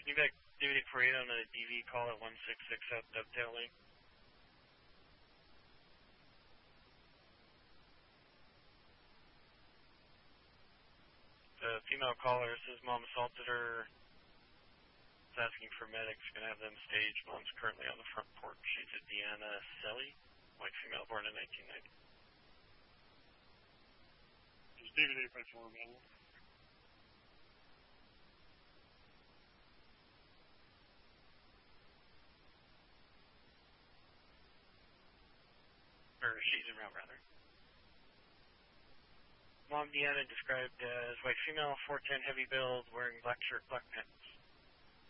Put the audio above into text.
Feedback DVD 48 on a DV call at 166 South Dovetail Lane. The female caller says mom assaulted her. Is asking for medics. Gonna have them staged. Mom's currently on the front porch. She's a Deanna Selly, white female, born in 1990. Is DVD by 4 available? Or she's en route, rather. Mom Deanna described as white female, 4'10", heavy build, wearing black shirt, black pants.